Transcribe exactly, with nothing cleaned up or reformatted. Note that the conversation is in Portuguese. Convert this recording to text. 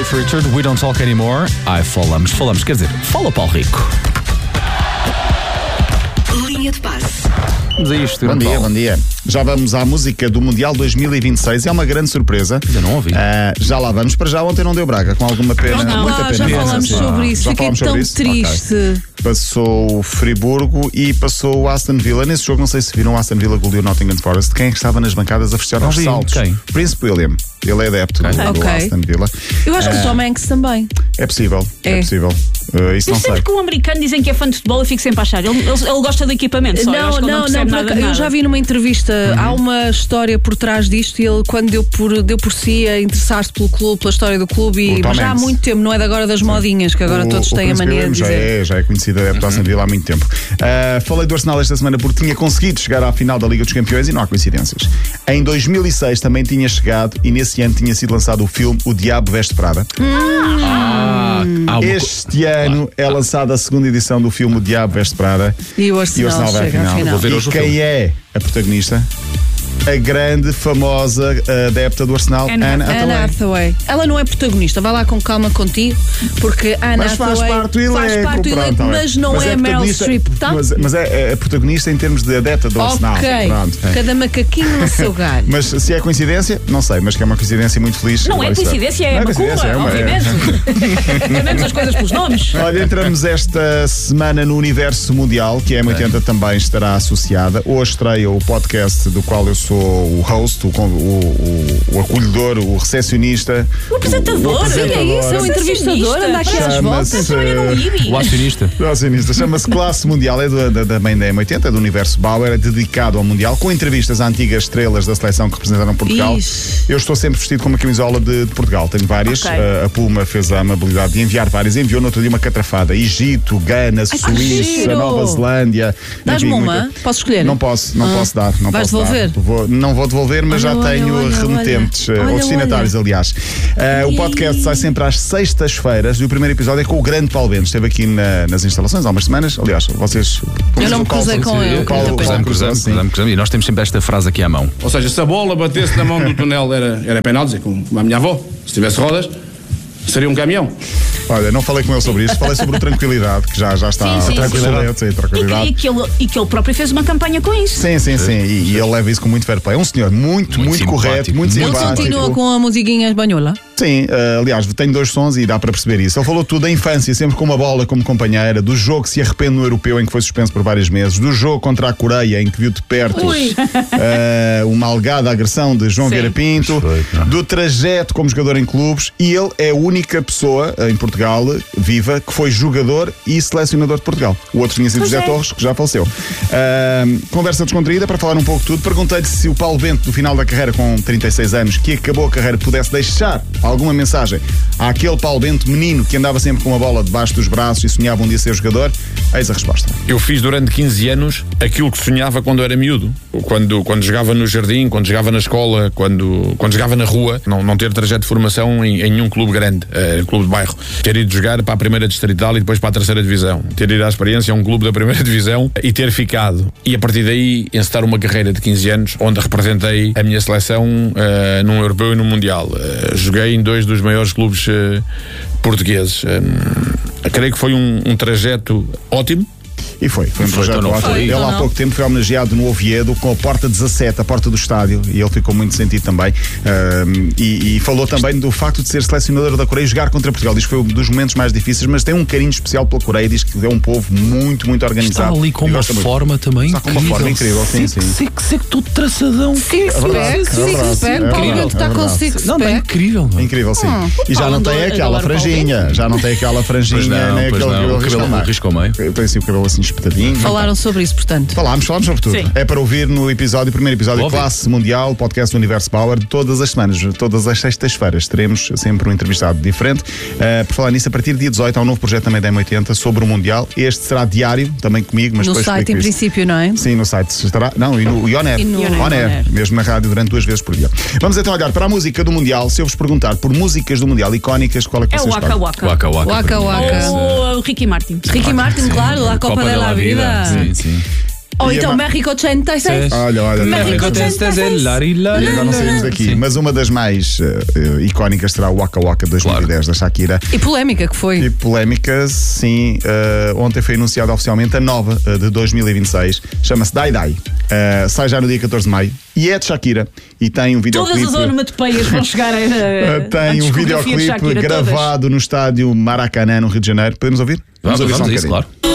Cliff Richard, We Don't Talk Anymore. Ai, falamos, falamos, quer dizer, fala Paulo Rico. Linha de passe. Vamos a isto, Bom dia, Paulo. bom dia. Já vamos à música do Mundial dois mil e vinte e seis. É uma grande surpresa. Ainda não ouvi. Ah, já lá vamos. Para já, ontem não deu Braga, com alguma pena. Não, não. Muita Ah, pena. já falámos Sim. sobre isso. Já Fiquei falámos tão sobre isso? triste. Ok. Passou o Friburgo e passou o Aston Villa. Nesse jogo, não sei se viram, o Aston Villa goleou Nottingham Forest. Quem é que estava nas bancadas a festejar Não aos vi. saltos? Quem? Príncipe William. Ele é adepto do, do Ok. Aston Villa. Eu acho que o Tom Hanks também. É possível. É, É. possível. Uh, isso Eu não sei. sempre que um americano dizem que é fã de futebol, eu fico sempre a achar. Ele, ele, ele gosta do equipamento só. eu acho Não, que ele não, não, percebe não. nada por de acaso, eu nada. já vi numa entrevista, há uma história por trás disto e ele, quando deu por, deu por si a interessar-se pelo clube, pela história do clube, O e, Tom mas já há Hanks. muito tempo, não é de agora das modinhas, que agora O- todos o têm a Príncipe mania de William dizer. Já é, já é conhecido adepto do Aston Villa há muito tempo. Uh, falei do Arsenal esta semana porque tinha conseguido chegar à final da Liga dos Campeões e não há coincidências. Em dois mil e seis também tinha chegado e nesse ano tinha sido lançado o filme O Diabo Veste Prada. Ah, há uma Este ano é lançada a segunda edição do filme O Diabo Veste Prada E o e o Arsenal, Arsenal vai à chega à final. final. Vou ver E hoje o quem filme. é a protagonista? A grande, famosa uh, adepta do Arsenal, Anne Anne Hathaway. Anne Hathaway. Hathaway. Ela não é protagonista, vai lá com calma contigo, porque Anne Mas faz Hathaway parte do elenco, faz parte do elenco, pronto, mas não é, Meryl protagonista- Streep, tá? Mas, mas é, é protagonista em termos de adepta do Arsenal. Ok, Pronto. cada macaquinho no seu galho. Mas se é coincidência, não sei, mas que é uma coincidência muito feliz. Não é vai ser. coincidência, é Não macumba, coincidência, é uma- é- obviamente. Chamemos as coisas pelos nomes. Olha, entramos esta semana no Universo Mundial, que a M oitenta também estará associada. Hoje estreia o podcast do qual eu sou o host, o, o, o, o acolhedor, o recepcionista. O apresentador. O, o Sim, é isso, é um entrevistador, anda aqui às voltas. Chama-se- Trabalha no I B I. O acionista. O acionista chama-se Classe Mundial, é do- da, da mãe da M oitenta, do Universo Bauer, é dedicado ao Mundial, com entrevistas a antigas estrelas da seleção que representaram Portugal. Ixi. Eu estou sempre vestido com uma camisola de, de Portugal, tenho várias. Ok. Uh, a Puma fez a amabilidade de enviar várias, enviou no outro dia uma catrafada: Egito, Gana, que Suíça, giro! Nova Zelândia. Dás-me Enfim, uma? muita- Posso escolher? Não posso, não Ah. posso dar. Não Vais posso devolver? Dar. Vou- não vou devolver, mas Olha, já olha, tenho olha, remetentes, olha. uh, ou Olha, destinatários, aliás. Uh, o podcast sai sempre às sextas-feiras e o primeiro episódio é com o grande Paulo Bento. Esteve aqui na- nas instalações há umas semanas. Aliás, vocês. Eu não me cruzei com ele. O Paulo, Muito o Paulo Cruzamos, cruzamos, sim. cruzamos, cruzamos. E nós temos sempre esta frase aqui à mão. Ou seja, se a bola batesse na mão do túnel era, era penal, dizer, como a minha avó, se tivesse rodas, seria um caminhão. Olha, não falei com ele sobre isto, falei sobre o Tranquilidade, que já, já está. Sim, sim, Tranquilidade, sim, E que, Tranquilidade. e, que ele, e que ele próprio fez uma campanha com isso. Sim, sim, sim. E, e ele leva isso com muito fair play. É um senhor muito, muito, Muito correto, simpático. muito Ele Ele simpático. continua com a musiquinha espanhola. Sim, eh, aliás, tem dois sons e dá para perceber isso. Ele falou tudo da infância, sempre com uma bola como companheira, do jogo que se arrepende no europeu em que foi suspenso por vários meses, do jogo contra a Coreia em que viu de perto Ui. eh, uma alegada agressão de João Sim. Vieira Pinto, Perfeito. do trajeto como jogador em clubes, e ele é a única pessoa eh, em Portugal viva que foi jogador e selecionador de Portugal. O outro tinha sido Pois José é. Torres, que já faleceu. Eh, conversa descontraída para falar um pouco de tudo. Perguntei-lhe se o Paulo Bento, no final da carreira com trinta e seis anos, que acabou a carreira, pudesse deixar alguma mensagem àquele Paulo Bento menino que andava sempre com a bola debaixo dos braços e sonhava um dia ser jogador. Eis a resposta. Eu fiz durante quinze anos aquilo que sonhava quando era miúdo. Quando, quando jogava no jardim, quando jogava na escola, quando, quando jogava na rua. Não, não ter trajeto de formação em, em nenhum clube grande, eh, clube de bairro. Ter ido jogar para a primeira distrital e depois para a terceira divisão. Ter ido à experiência a um clube da primeira divisão e ter ficado. E a partir daí encetar uma carreira de quinze anos onde representei a minha seleção eh, num europeu e num mundial. Eh, joguei em dois dos maiores clubes eh, portugueses. Eh, creio que foi um, um trajeto ótimo. E foi, foi um Foi, projeto então não ótimo. foi? Ele Então há não. pouco tempo foi homenageado no Oviedo com a porta dezassete, a porta do estádio, e ele ficou muito sentido também. Um, e, e falou também do facto de ser selecionador da Coreia e jogar contra Portugal. Diz que foi um dos momentos mais difíceis, mas tem um carinho especial pela Coreia. Diz que é um povo muito, muito Está organizado. ali com E uma gosta muito. forma também Está com uma incrível. forma incrível, sim, sim. Seco, seco, todo traçadão. Six-pack, verdade, é six-pack. verdade. Paulo É Bento está com verdade. six-pack. Não, não, é incrível. Não. Incrível, sim. Hum, e já Paulo não tem adora- aquela adora Paulo franjinha, já não tem aquela franjinha, Pois não, nem pois aquele não. cabelo O cabelo risco risco ao meio. Eu tenho assim o cabelo assim espetadinho. Falaram sobre isso, portanto. Falámos, falámos sobre tudo. Sim. É para ouvir no episódio, primeiro episódio Óbvio. Classe Mundial, podcast do Universo Bauer, todas as semanas, todas as sextas-feiras. Teremos sempre um entrevistado diferente. Uh, por falar nisso, a partir do dia dezoito há um novo projeto também da M oitenta sobre o Mundial. Este será diário, também comigo, mas No depois site, explico em isso. princípio, não é? Sim, no site estará. Não, e no Ioner. E no On On Air, Air. mesmo na rádio durante duas vezes por dia. Vamos então olhar para a música do Mundial. Se eu vos perguntar por músicas do Mundial icónicas, qual é que É o vocês Waka escolhem? Waka. Waka Waka. Waka Waka. Ou o Ricky Martin. Ricky Martin, claro, a Copa, Copa de la Vida. Sim, sim. Ou E a então ma- México ochenta e seis. Olha, olha. México tá- ochenta e seis. Agora não saímos daqui. Sim. Mas uma das mais uh, icónicas será o Waka Waka dois mil e dez da Shakira. E polémica que foi. E polémica, sim. Uh, ontem foi anunciada oficialmente a nova uh, de dois mil e vinte e seis. Chama-se Dai Dai. Uh, sai já no dia catorze de maio. E é de Shakira. E tem um Todas videoclipe. as onomatopeias vão chegar a. Uh, tem um videoclipe gravado no estádio Maracanã, no Rio de Janeiro. Podemos ouvir? Vamos, ouvir só vamos um a isso, bocadinho. claro.